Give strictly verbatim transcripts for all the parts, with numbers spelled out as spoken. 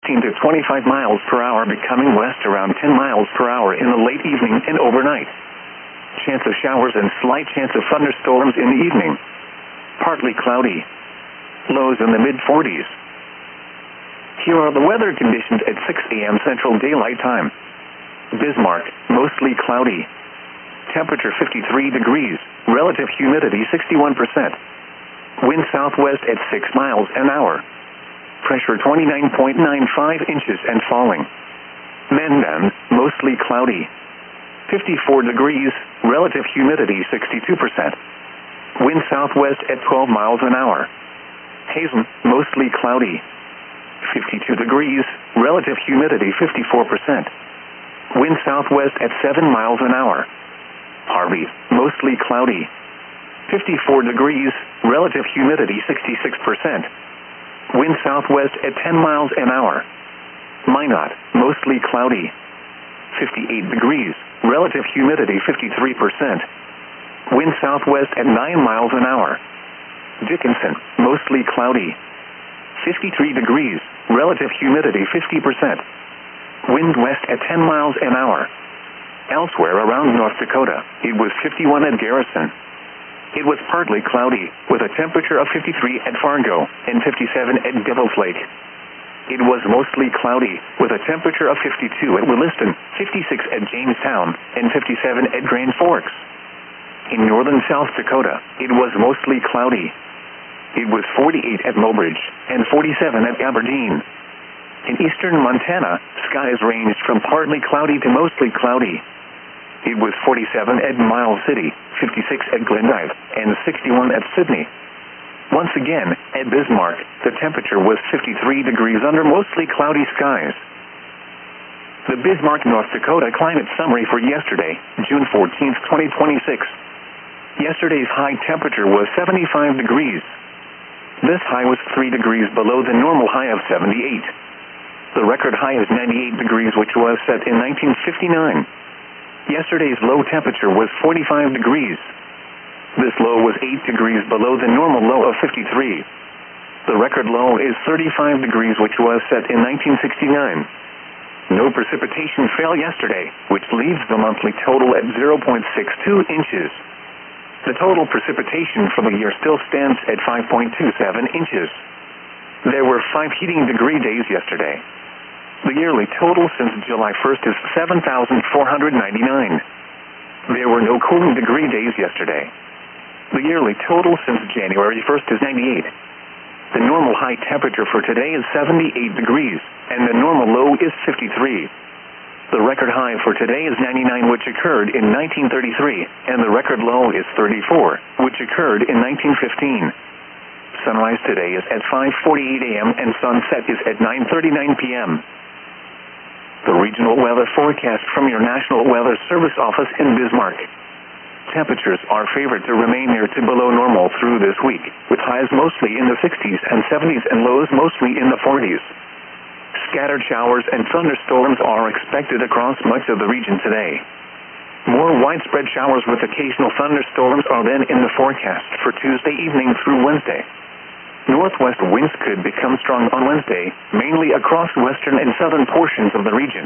fifteen to twenty-five miles per hour, becoming west around ten miles per hour in the late evening and overnight. Chance of showers and slight chance of thunderstorms in the evening. Partly cloudy. Lows in the mid forties. Here are the weather conditions at six a m Central Daylight Time. Bismarck, mostly cloudy. Temperature fifty-three degrees, relative humidity sixty-one percent. Wind southwest at six miles an hour. Pressure twenty-nine point nine five inches and falling. Mandan, mostly cloudy. fifty-four degrees, relative humidity sixty-two percent. Wind southwest at twelve miles an hour. Hazen, mostly cloudy. fifty-two degrees, relative humidity fifty-four percent. Wind southwest at seven miles an hour. Harvey, mostly cloudy. fifty-four degrees, relative humidity sixty-six percent. Wind southwest at ten miles an hour. Minot, mostly cloudy. fifty-eight degrees, relative humidity fifty-three percent. Wind southwest at nine miles an hour. Dickinson, mostly cloudy. fifty-three degrees, relative humidity fifty percent. Wind west at ten miles an hour. Elsewhere around North Dakota, it was fifty-one at Garrison. It was partly cloudy, with a temperature of fifty-three at Fargo and fifty-seven at Devil's Lake. It was mostly cloudy, with a temperature of fifty-two at Williston, fifty-six at Jamestown, and fifty-seven at Grand Forks. In northern South Dakota, it was mostly cloudy. It was forty-eight at Mobridge and forty-seven at Aberdeen. In eastern Montana, skies ranged from partly cloudy to mostly cloudy. It was forty-seven at Miles City, fifty-six at Glendive, and sixty-one at Sydney. Once again, at Bismarck, the temperature was fifty-three degrees under mostly cloudy skies. The Bismarck, North Dakota climate summary for yesterday, June fourteenth, twenty twenty-six. Yesterday's high temperature was seventy-five degrees. This high was three degrees below the normal high of seventy-eight. The record high is ninety-eight degrees, which was set in nineteen fifty-nine. Yesterday's low temperature was forty-five degrees. This low was eight degrees below the normal low of fifty-three. The record low is thirty-five degrees, which was set in nineteen sixty-nine. No precipitation fell yesterday, which leaves the monthly total at zero point six two inches. The total precipitation for the year still stands at five point two seven inches. There were five heating degree days yesterday. The yearly total since July first is seven thousand four hundred ninety-nine. There were no cooling degree days yesterday. The yearly total since January first is ninety-eight. The normal high temperature for today is seventy-eight degrees, and the normal low is fifty-three. The record high for today is ninety-nine, which occurred in nineteen thirty-three, and the record low is thirty-four, which occurred in nineteen fifteen. Sunrise today is at five forty-eight a m and sunset is at nine thirty-nine p m The regional weather forecast from your National Weather Service office in Bismarck. Temperatures are favored to remain near to below normal through this week, with highs mostly in the sixties and seventies and lows mostly in the forties. Scattered showers and thunderstorms are expected across much of the region today. More widespread showers with occasional thunderstorms are then in the forecast for Tuesday evening through Wednesday. Northwest winds could become strong on Wednesday, mainly across western and southern portions of the region.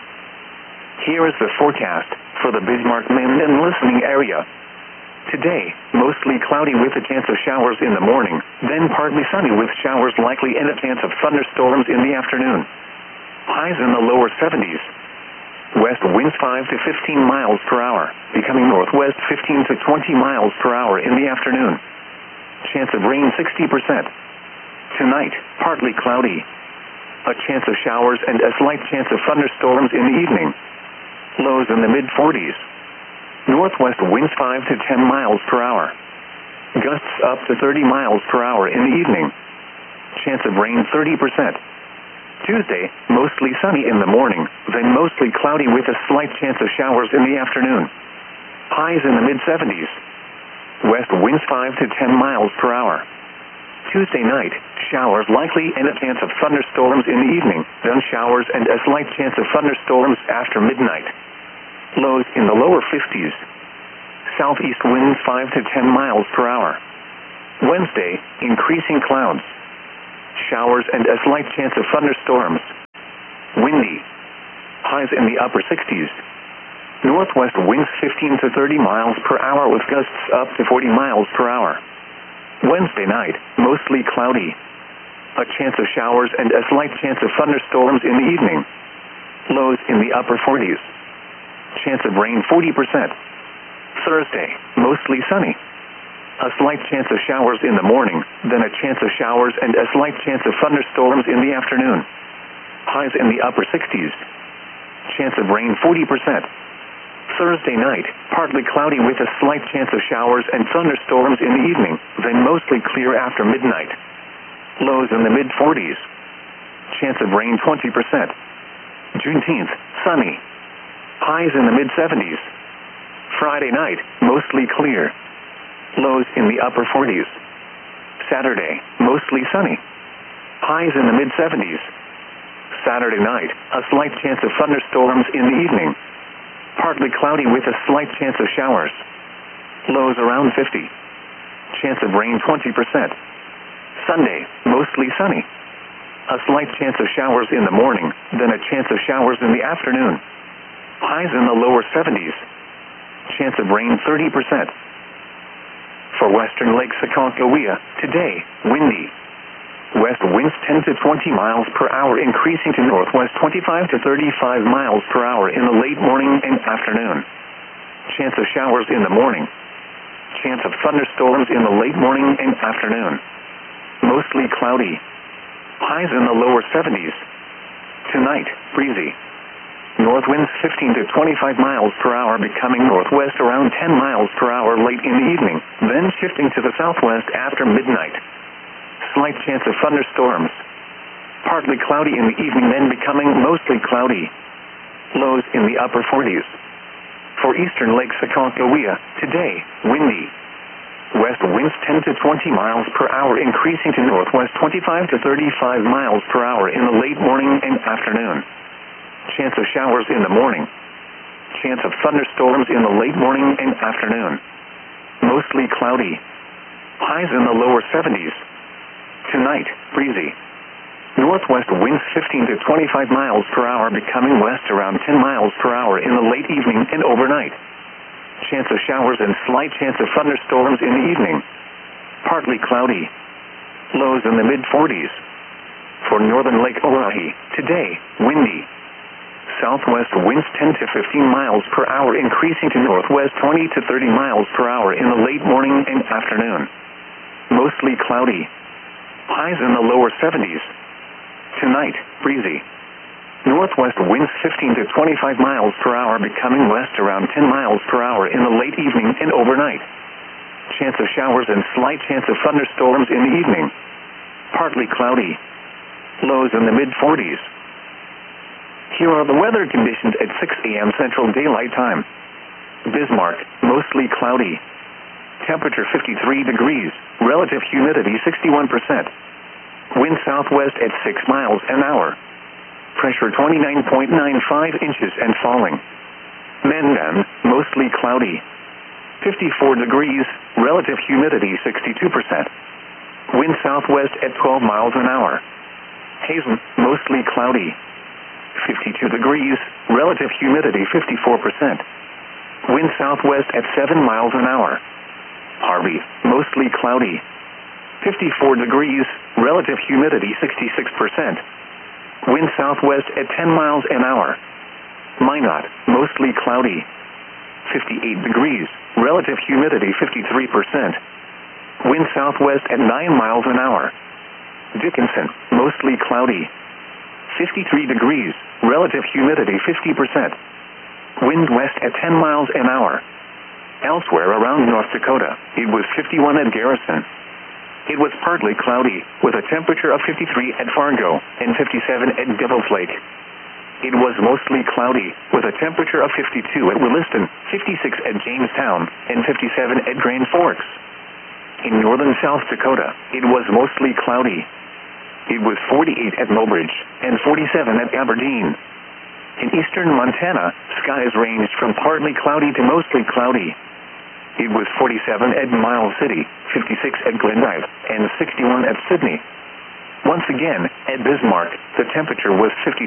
Here is the forecast for the Bismarck-Minden listening area. Today, mostly cloudy with a chance of showers in the morning, then partly sunny with showers likely and a chance of thunderstorms in the afternoon. Highs in the lower seventies. West winds five to fifteen miles per hour, becoming northwest fifteen to twenty miles per hour in the afternoon. Chance of rain sixty percent. Tonight, partly cloudy. A chance of showers and a slight chance of thunderstorms in the evening. Lows in the mid forties. Northwest winds five to ten miles per hour. Gusts up to thirty miles per hour in the evening. Chance of rain thirty percent. Tuesday, mostly sunny in the morning, then mostly cloudy with a slight chance of showers in the afternoon. Highs in the mid seventies. West winds five to ten miles per hour. Tuesday night, showers likely and a chance of thunderstorms in the evening, then showers and a slight chance of thunderstorms after midnight. Lows in the lower fifties. Southeast winds five to ten miles per hour. Wednesday, increasing clouds. Showers and a slight chance of thunderstorms. highs in the upper sixties. Northwest winds fifteen to thirty miles per hour with gusts up to forty miles per hour. Wednesday night, mostly cloudy. A chance of showers and a slight chance of thunderstorms in the evening. Lows in the upper forties. Chance of rain forty percent. Thursday, mostly sunny. A slight chance of showers in the morning, then a chance of showers and a slight chance of thunderstorms in the afternoon. Highs in the upper sixties. Chance of rain forty percent. Thursday night, partly cloudy with a slight chance of showers and thunderstorms in the evening, then mostly clear after midnight. Lows in the mid forties. Chance of rain twenty percent. Juneteenth, sunny. Highs in the mid seventies. Friday night, mostly clear. Lows in the upper forties. Saturday, mostly sunny. Highs in the mid seventies. Saturday night, a slight chance of thunderstorms in the evening. Partly cloudy with a slight chance of showers. Lows around fifty. Chance of rain twenty percent. Sunday, mostly sunny. A slight chance of showers in the morning, then a chance of showers in the afternoon. Highs in the lower seventies. Chance of rain thirty percent. For western Lake Aconcagua, today, windy. West winds ten to twenty miles per hour increasing to northwest twenty-five to thirty-five miles per hour in the late morning and afternoon. Chance of showers in the morning. Chance of thunderstorms in the late morning and afternoon. Mostly cloudy. Highs in the lower seventies. Tonight, breezy. North winds fifteen to twenty-five miles per hour becoming northwest around ten miles per hour late in the evening, then shifting to the southwest after midnight. Slight chance of thunderstorms. Partly cloudy in the evening, then becoming mostly cloudy. Lows in the upper forties. For eastern Lake Aconcagua, today, windy. West winds ten to twenty miles per hour increasing to northwest twenty-five to thirty-five miles per hour in the late morning and afternoon. Chance of showers in the morning. Chance of thunderstorms in the late morning and afternoon. Mostly cloudy. Highs in the lower seventies. Tonight, breezy. Northwest winds fifteen to twenty-five miles per hour becoming west around ten miles per hour in the late evening and overnight. Chance of showers and slight chance of thunderstorms in the evening. Partly cloudy. Lows in the mid forties. For northern Lake Oahe, today, windy. Southwest winds ten to fifteen miles per hour increasing to northwest twenty to thirty miles per hour in the late morning and afternoon. Mostly cloudy. Highs in the lower seventies. Tonight, breezy. Northwest winds fifteen to twenty-five miles per hour becoming west around ten miles per hour in the late evening and overnight. Chance of showers and slight chance of thunderstorms in the evening. Partly cloudy. Lows in the mid forties. Here are the weather conditions at six a m Central Daylight Time. Bismarck, mostly cloudy. Temperature fifty-three degrees, relative humidity sixty-one percent. Wind southwest at six miles an hour. Pressure twenty-nine point nine five inches and falling. Mandan, mostly cloudy. fifty-four degrees, relative humidity sixty-two percent. Wind southwest at twelve miles an hour. Hazen, mostly cloudy. fifty-two degrees, relative humidity fifty-four percent. Wind southwest at seven miles an hour. Harvey, mostly cloudy. fifty-four degrees, relative humidity sixty-six percent. Wind southwest at ten miles an hour. Minot, mostly cloudy. fifty-eight degrees, relative humidity fifty-three percent. Wind southwest at nine miles an hour. Dickinson, mostly cloudy. fifty-three degrees, relative humidity fifty percent. Wind west at ten miles an hour. Elsewhere around North Dakota, it was fifty-one at Garrison. It was partly cloudy, with a temperature of fifty-three at Fargo and fifty-seven at Devil's Lake. It was mostly cloudy, with a temperature of fifty-two at Williston, fifty-six at Jamestown, and fifty-seven at Grand Forks. In northern South Dakota, it was mostly cloudy. It was forty-eight at Mobridge and forty-seven at Aberdeen. In eastern Montana, skies ranged from partly cloudy to mostly cloudy. It was forty-seven at Miles City, fifty-six at Glendive, and sixty-one at Sydney. Once again, at Bismarck, the temperature was fifty.